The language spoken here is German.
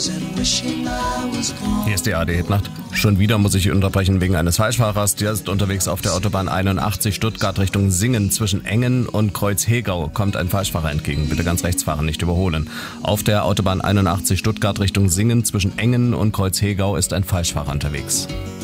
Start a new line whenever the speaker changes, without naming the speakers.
Hier ist die ARD-Hitnacht. Schon wieder muss ich unterbrechen wegen eines Falschfahrers. Der ist unterwegs auf der Autobahn 81 Stuttgart Richtung Singen. Zwischen Engen und Kreuz-Hegau kommt ein Falschfahrer entgegen. Bitte ganz rechts fahren, nicht überholen. Auf der Autobahn 81 Stuttgart Richtung Singen zwischen Engen und Kreuz-Hegau ist ein Falschfahrer unterwegs.